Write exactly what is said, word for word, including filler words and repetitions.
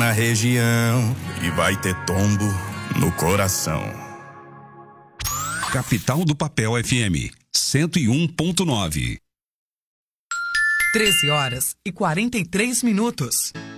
na região e vai ter tombo no coração. Capital do Papel F M, cento e um ponto nove. treze horas e quarenta e três minutos.